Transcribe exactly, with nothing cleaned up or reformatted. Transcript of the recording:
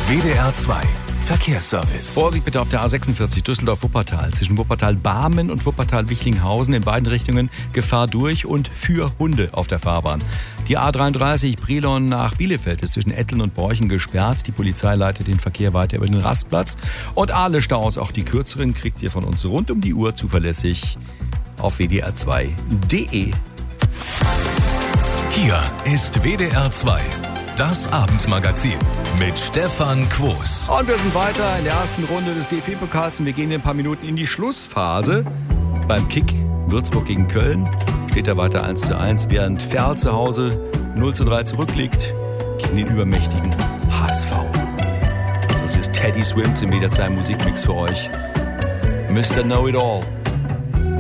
W D R zwei Verkehrsservice. Vorsicht bitte auf der A sechsundvierzig Düsseldorf-Wuppertal. Zwischen Wuppertal-Barmen und Wuppertal-Wichlinghausen in beiden Richtungen Gefahr durch und für Hunde auf der Fahrbahn. Die A dreiunddreißig Brilon nach Bielefeld ist zwischen Etteln und Borchen gesperrt. Die Polizei leitet den Verkehr weiter über den Rastplatz. Und alle Staus, auch die kürzeren, kriegt ihr von uns rund um die Uhr zuverlässig auf w d r zwei punkt d e. Hier ist W D R zwei. Das Abendmagazin mit Stefan Quos. Und wir sind weiter in der ersten Runde des D F B-Pokals und wir gehen in ein paar Minuten in die Schlussphase. Beim Kick Würzburg gegen Köln steht er weiter eins zu eins, während Ferl zu Hause null zu drei zurückliegt gegen den übermächtigen H S V. Das ist Teddy Swims im W D R zwei Musikmix für euch. Mister Know-It-All.